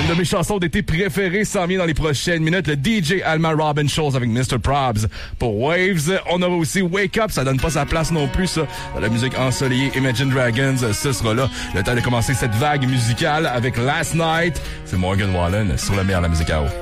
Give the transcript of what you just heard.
Une de mes chansons d'été préférées s'en vient dans les prochaines minutes. Le DJ allemand Robin Schulz avec Mr. Probs pour Waves. On aura aussi Wake Up, ça donne pas sa place non plus, ça. Dans la musique ensoleillée, Imagine Dragons, ce sera là. Le temps de commencer cette vague musicale avec Last Night. C'est Morgan Wallen sur le meilleur de la musique à eau.